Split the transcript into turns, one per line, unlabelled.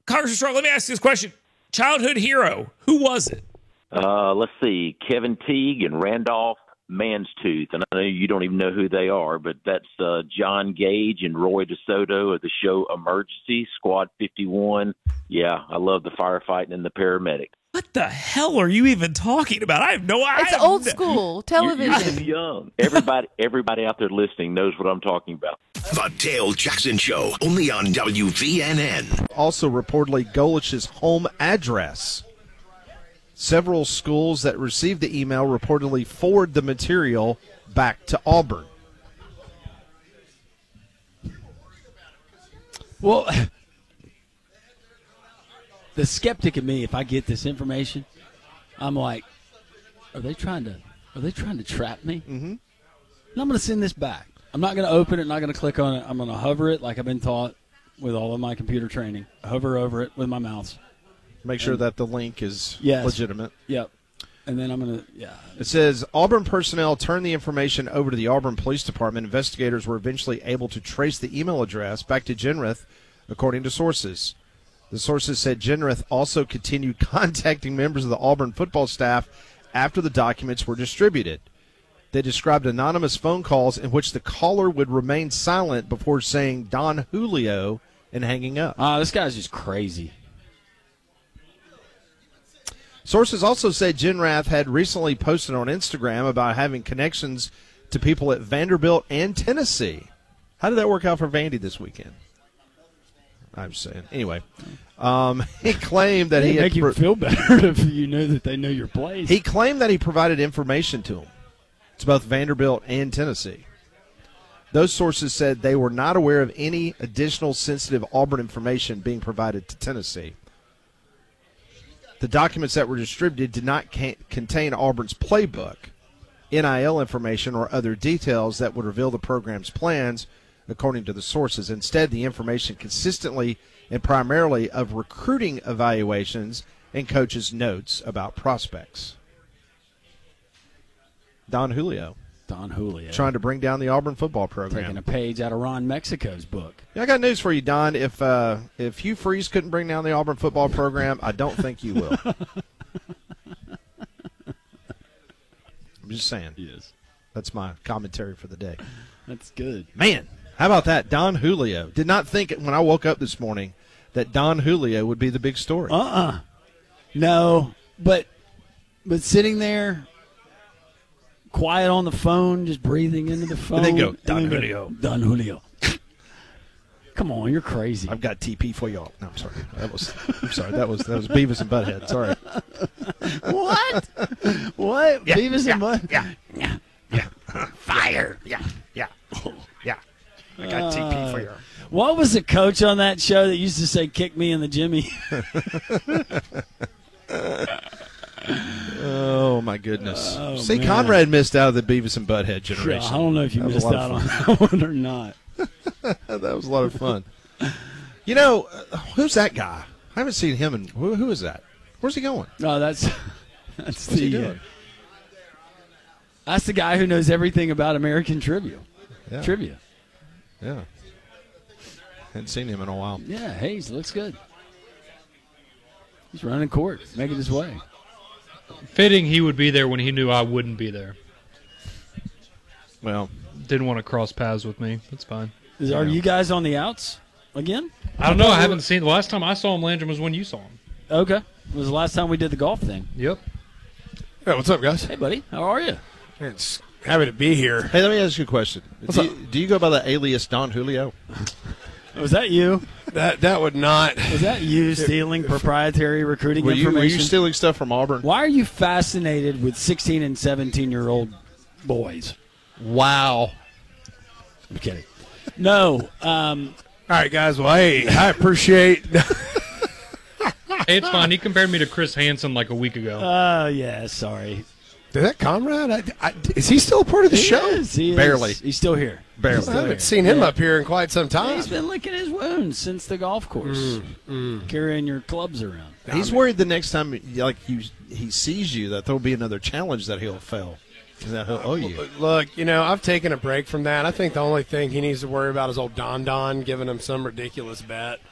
Congressman Strong, let me ask you this question. Childhood hero, who was it?
Let's see, Kevin Teague and Randolph Manstooth. And I know you don't even know who they are, but that's John Gage and Roy DeSoto of the show Emergency, Squad 51. Yeah, I love the firefighting and the paramedic.
What the hell are you even talking about? I have no idea.
It's old school television.
You're too young. Everybody out there listening knows what I'm talking about.
The Dale Jackson Show, only on WVNN.
Also, reportedly, Golish's home address. Several schools that received the email reportedly forward the material back to Auburn.
Well, the skeptic in me, if I get this information, I'm like, are they trying to trap me? Mm-hmm. And I'm going to send this back. I'm not going to open it, not going to click on it. I'm going to hover it like I've been taught with all of my computer training. Hover over it with my mouse.
Make sure that the link is legitimate.
Yep. And then I'm going to,
It says, Auburn personnel turned the information over to the Auburn Police Department. Investigators were eventually able to trace the email address back to Genrith, according to sources. The sources said Genrith also continued contacting members of the Auburn football staff after the documents were distributed. They described anonymous phone calls in which the caller would remain silent before saying Don Julio and hanging up.
This guy's just crazy.
Sources also said Genrath had recently posted on Instagram about having connections to people at Vanderbilt and Tennessee. How did that work out for Vandy this weekend? I'm just saying. Anyway, he claimed that he had
make you feel better if you know that they know your place.
He claimed that he provided information to him. It's both Vanderbilt and Tennessee. Those sources said they were not aware of any additional sensitive Auburn information being provided to Tennessee. The documents that were distributed did not contain Auburn's playbook, NIL information, or other details that would reveal the program's plans, according to the sources. Instead, the information consistently and primarily of recruiting evaluations and coaches' notes about prospects. Don Julio. Trying to bring down the Auburn football program.
Taking a page out of Ron Mexico's book.
Yeah, I got news for you, Don. If Hugh Freeze couldn't bring down the Auburn football program, I don't think you will. I'm just saying.
Yes.
That's my commentary for the day.
That's good.
Man, how about that? Don Julio. Did not think when I woke up this morning that Don Julio would be the big story.
No, but sitting there, quiet on the phone, just breathing into the phone.
And then go, Don Julio.
Don Julio. Come on, you're crazy.
I've got TP for y'all. No, I'm sorry. I'm sorry. That was Beavis and Butthead. Sorry.
What? What?
Yeah,
Beavis and Butthead?
Yeah. Fire. Yeah. I got TP for you.
What was the coach on that show that used to say, kick me in the Jimmy?
Oh, my goodness.
Oh,
See,
man.
Conrad missed out of the Beavis and Butthead generation.
Yeah, I don't know if you missed out on that one or not.
That was a lot of fun. You know, who's that guy? I haven't seen him. Who is that? Where's he going?
No, that's
What's he doing?
That's the guy who knows everything about American trivia.
Yeah. Hadn't seen him in a while.
Yeah, Hayes looks good. He's running court, making his way.
Fitting he would be there when he knew I wouldn't be there.
Well,
didn't want to cross paths with me. That's fine.
Are you guys on the outs again?
I don't know. I haven't seen. The last time I saw him, Landrum, was when you saw him.
Okay. It was the last time we did the golf thing.
Yep.
Hey, what's up, guys?
Hey, buddy. How are you?
It's happy to be here.
Hey, let me ask you a question. Do you go by the alias Don Julio?
Was that you?
That would not.
Was that you stealing proprietary recruiting information?
Were you stealing stuff from Auburn?
Why are you fascinated with 16 and 17-year-old boys?
Wow.
I'm kidding. No.
All right, guys. Well, hey, I appreciate.
Hey, it's fine. He compared me to Chris Hansen like a week ago.
Oh, yeah. Sorry.
Is that Conrad? Is he still a part of the show?
He
Barely.
He's still here.
Barely.
I haven't seen him up here in quite some time.
He's been licking his wounds since the golf course, carrying your clubs around.
He's worried the next time he sees you that there'll be another challenge that he'll fail. That he'll owe you.
Look, I've taken a break from that. I think the only thing he needs to worry about is old Don giving him some ridiculous bet.